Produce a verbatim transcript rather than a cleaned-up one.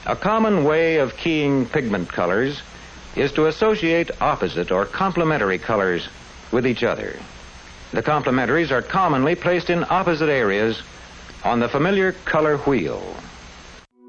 A common way of keying pigment colors is to associate opposite or complementary colors with each other. The complementaries are commonly placed in opposite areas on the familiar color wheel.